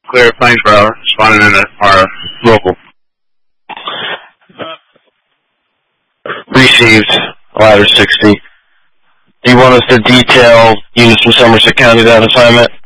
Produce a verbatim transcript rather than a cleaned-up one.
Clear Plainsboro, responding in our local. Received, ladder sixty. Do you want us to detail units from Somerset County to that assignment?